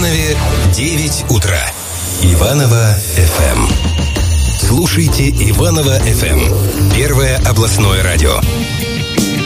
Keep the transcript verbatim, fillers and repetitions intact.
Иванове девять утра. Иваново эф эм. Слушайте Иваново эф эм. Первое областное радио.